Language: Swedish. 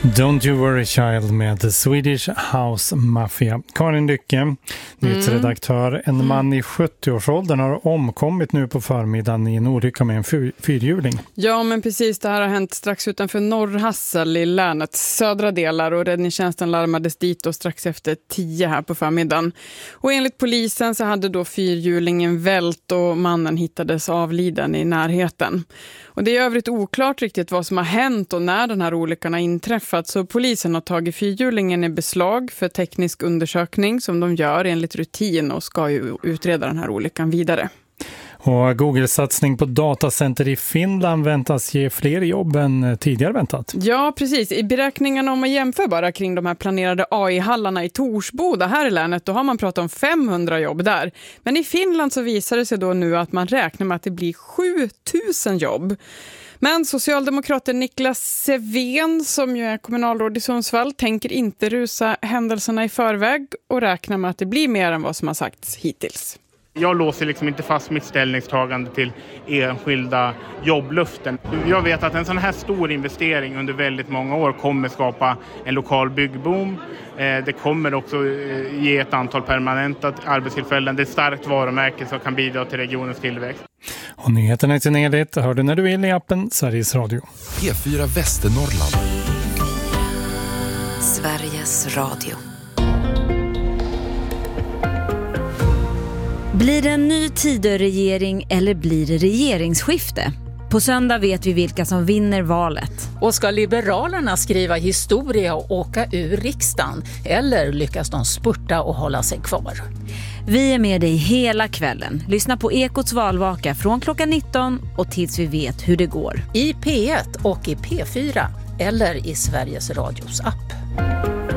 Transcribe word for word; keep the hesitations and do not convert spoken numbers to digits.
Don't You Worry Child med The Swedish House Mafia. Karin Lycke, nyhetsredaktör. En man i sjuttio-årsåldern har omkommit nu på förmiddagen i en olycka med en fyr- fyrhjuling. Ja, men precis, det här har hänt strax utanför Norrhassel i länets södra delar och räddningstjänsten larmades dit och strax efter tio här på förmiddagen. Och enligt polisen så hade då fyrhjulingen vält och mannen hittades avliden i närheten. Och det är övrigt oklart riktigt vad som har hänt och när den här olyckan har inträffat, så polisen har tagit fyrhjulingen i beslag för teknisk undersökning som de gör enligt rutin och ska ju utreda den här olyckan vidare. Och Google-satsning på datacenter i Finland väntas ge fler jobb än tidigare väntat. Ja, precis. I beräkningarna om man jämför bara kring de här planerade A I-hallarna i Torsboda här i länet, då har man pratat om femhundra jobb där. Men i Finland så visar det sig då nu att man räknar med att det blir sjutusen jobb. Men socialdemokraten Niklas Seven, som ju är kommunalråd i Sundsvall, tänker inte rusa händelserna i förväg och räknar med att det blir mer än vad som har sagts hittills. Jag låser liksom inte fast mitt ställningstagande till enskilda jobbluften. Jag vet att en sån här stor investering under väldigt många år kommer skapa en lokal byggboom. Det kommer också ge ett antal permanenta arbetstillfällen. Det är ett starkt varumärke som kan bidra till regionens tillväxt. Och nyheterna i sin helhet hör du när du vill i appen Sveriges Radio. P fyra Västernorrland. Sveriges Radio. Blir det en ny Tidöregering eller blir det regeringsskifte? På söndag vet vi vilka som vinner valet. Och ska Liberalerna skriva historia och åka ur riksdagen? Eller lyckas de spurta och hålla sig kvar? Vi är med dig hela kvällen. Lyssna på Ekots valvaka från klockan nitton och tills vi vet hur det går. I P ett och i P fyra eller i Sveriges Radios app.